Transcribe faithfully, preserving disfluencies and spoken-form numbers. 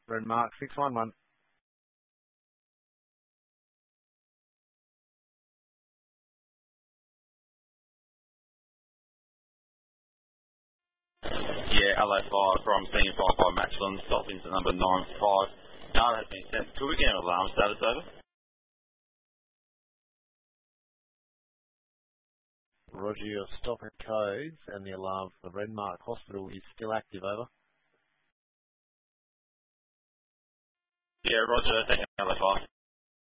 Renmark six one one. Yeah, L A five from senior five five Matchland, stopping to number nine five. Data has been sent. Could we get an alarm status over? Roger, your stop and codes and the alarm for Renmark Hospital is still active, over. Yeah, Roger, thank you, L A five.